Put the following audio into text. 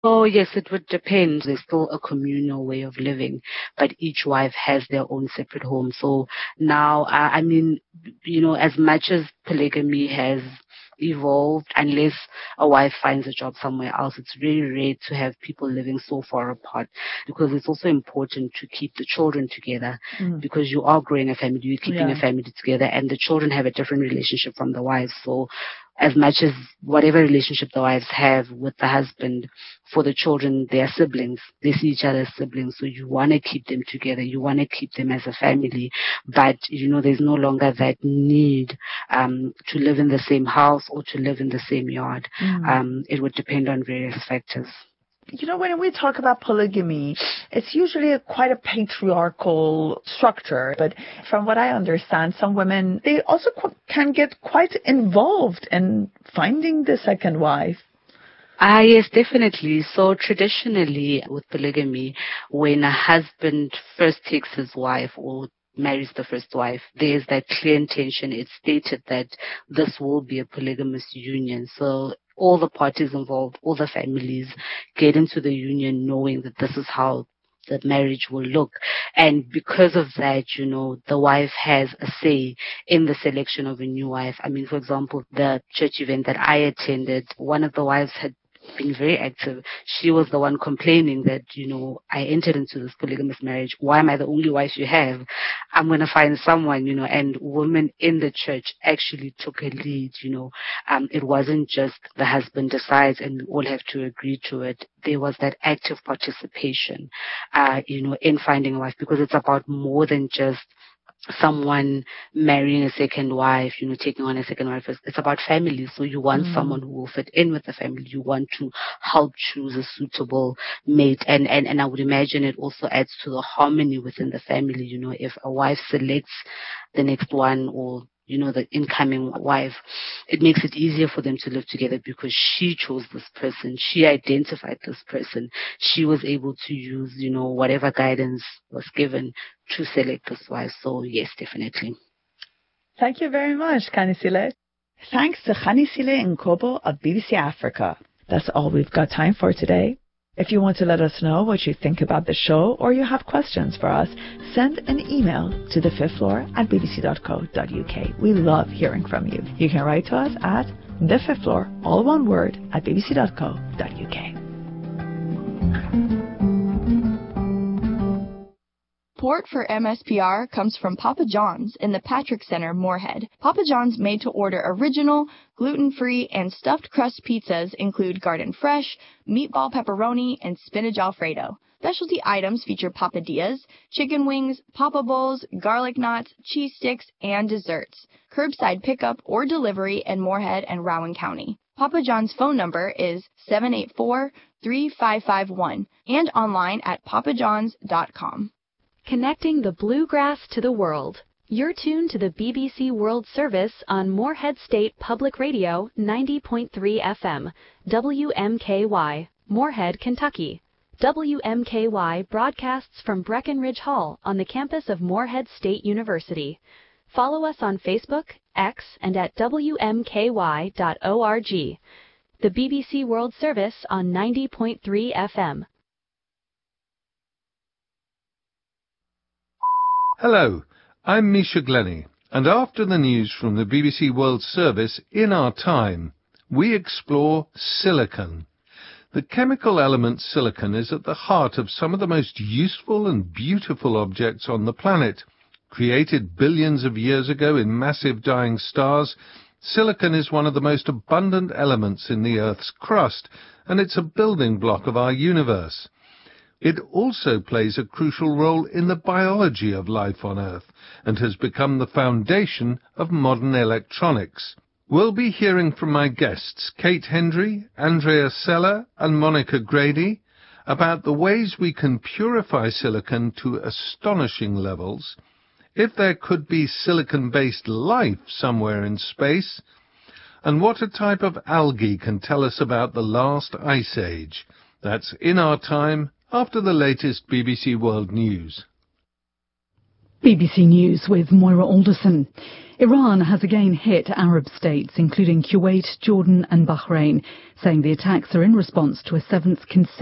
Oh, yes, it would depend. There's still a communal way of living, but each wife has their own separate home. So now, I mean, as much as polygamy has evolved, unless a wife finds a job somewhere else, it's very rare to have people living so far apart, because it's also important to keep the children together, because you are growing a family, you're keeping a family together, and the children have a different relationship from the wives. So as much as whatever relationship the wives have with the husband, for the children, they are siblings. They see each other as siblings. So you want to keep them together. You want to keep them as a family. But, there's no longer that need to live in the same house or to live in the same yard. It would depend on various factors. When we talk about polygamy, it's usually quite a patriarchal structure. But from what I understand, some women, they also can get quite involved in finding the second wife. Yes, definitely. So traditionally with polygamy, when a husband first takes his wife or marries the first wife, there's that clear intention. It's stated that this will be a polygamous union. So all the parties involved, all the families get into the union knowing that this is how the marriage will look. And because of that, the wife has a say in the selection of a new wife. I mean, for example, the church event that I attended, one of the wives had been very active. She was the one complaining that, I entered into this polygamous marriage. Why am I the only wife you have? I'm going to find someone, and women in the church actually took a lead, It wasn't just the husband decides and we all have to agree to it. There was that active participation, in finding a wife, because it's about more than just someone marrying a second wife, taking on a second wife. It's about family. So you want someone who will fit in with the family. You want to help choose a suitable mate. And I would imagine it also adds to the harmony within the family. If a wife selects the next one, or the incoming wife, it makes it easier for them to live together because she chose this person. She identified this person. She was able to use, whatever guidance was given to select this wife. So yes, definitely. Thank you very much, Khanisile. Thanks to Khanisile Nkobo of BBC Africa. That's all we've got time for today. If you want to let us know what you think about the show or you have questions for us, send an email to thefifthfloor@bbc.co.uk. We love hearing from you. You can write to us at thefifthfloor, all one word, @bbc.co.uk. Support for MSPR comes from Papa John's in the Patrick Center, Moorhead. Papa John's made-to-order original, gluten-free, and stuffed crust pizzas include garden fresh, meatball pepperoni, and spinach alfredo. Specialty items feature papadillas, chicken wings, papa bowls, garlic knots, cheese sticks, and desserts. Curbside pickup or delivery in Moorhead and Rowan County. Papa John's phone number is 784-3551 and online at papajohns.com. Connecting the bluegrass to the world. You're tuned to the BBC World Service on Moorhead State Public Radio 90.3 FM, WMKY, Moorhead, Kentucky. WMKY broadcasts from Breckenridge Hall on the campus of Moorhead State University. Follow us on Facebook, X, and at WMKY.org. The BBC World Service on 90.3 FM. Hello, I'm Misha Glenny, and after the news from the BBC World Service, in our time, we explore silicon. The chemical element silicon is at the heart of some of the most useful and beautiful objects on the planet. Created billions of years ago in massive dying stars, silicon is one of the most abundant elements in the Earth's crust, and it's a building block of our universe. It also plays a crucial role in the biology of life on Earth and has become the foundation of modern electronics. We'll be hearing from my guests, Kate Hendry, Andrea Sella, and Monica Grady, about the ways we can purify silicon to astonishing levels, if there could be silicon-based life somewhere in space, and what a type of algae can tell us about the last ice age. That's in our time, after the latest BBC World News. BBC News with Moira Alderson. Iran has again hit Arab states, including Kuwait, Jordan and Bahrain, saying the attacks are in response to a seventh consecutive